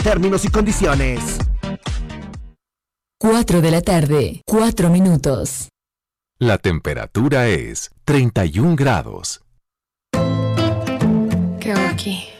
Términos y condiciones. 4 de la tarde, 4 minutos. La temperatura es 31 grados. ¿Qué hago aquí?